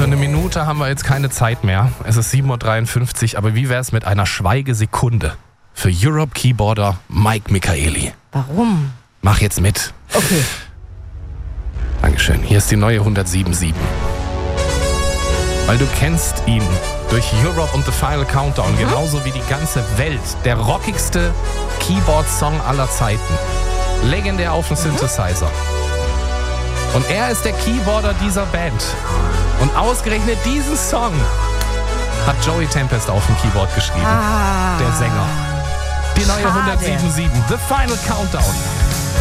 Für eine Minute haben wir jetzt keine Zeit mehr. Es ist 7.53 Uhr, aber wie wäre es mit einer Schweigesekunde für Europe-Keyboarder Mike Michaeli? Warum? Mach jetzt mit. Okay. Dankeschön. Hier ist die neue 107.7. Weil du kennst ihn durch Europe und The Final Countdown, genauso wie die ganze Welt. Der rockigste Keyboard-Song aller Zeiten. Legendär auf dem Synthesizer. Und er ist der Keyboarder dieser Band. Und ausgerechnet diesen Song hat Joey Tempest auf dem Keyboard geschrieben. Der Sänger. Die neue 107.7. The Final Countdown.